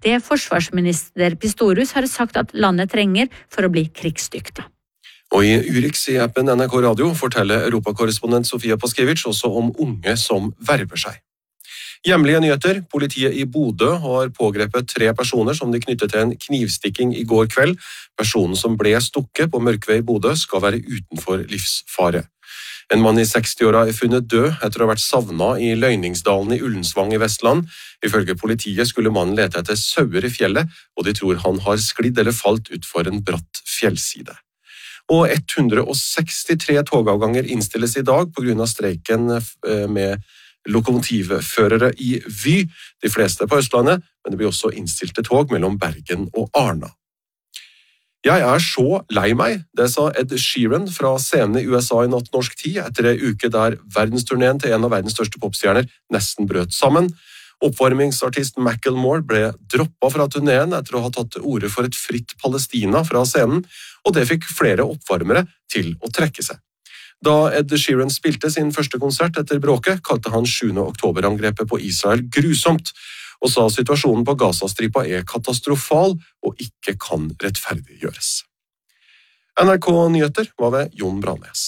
Det forsvarsminister Pistorius har sagt at landet trenger for å bli krigsdyktig. Og i Urix i appen NRK Radio forteller europakorrespondent Sofia Paskiewicz også om unge som verver seg. Hjemlige nyheter. Politiet i Bodø har pågrepet 3 personer som de knyttet til en knivstikking i går kveld. Personen som ble stukket på Mørkvei i Bodø skal være utenfor livsfare. En mann i 60-åra er funnet død etter å ha vært savnet i Løyningsdalen i Ullensvang i Vestland. Ifølge politiet skulle mannen lete etter sauer i fjellet, og de tror han har sklidd eller falt utfor en bratt fjellside. Og 163 togavganger innstilles i dag på grunn av streiken med lokomotivførere i Vy, de fleste på Østlandet, men det blir også innstilte tog mellom Bergen og Arna. Jeg er så lei meg, det sa Ed Sheeran fra scenen i USA i natt norsk tid, etter en uke der verdensturneen til en av verdens største popstjerner nesten brøt sammen. Oppvarmingsartist Macklemore ble droppet fra turneen etter å ha tatt ordet for et fritt Palestina fra scenen, og det fikk flere oppvarmere til å trekke seg. Da Ed Sheeran spilte sin første konsert etter bråket, kalte han 7. oktober-angrepet på Israel grusomt, og sa situasjonen på Gazastripa er katastrofal og ikke kan rettferdiggjøres. NRK Nyheter var ved Jon Brannes.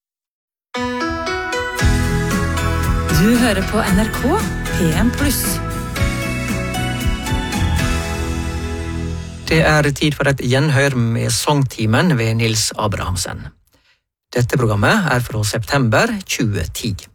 Du hører på NRK PM+. Det er tid for et gjenhør med sangtimen ved Nils Abrahamsen. Dette programmet er fra september 2010.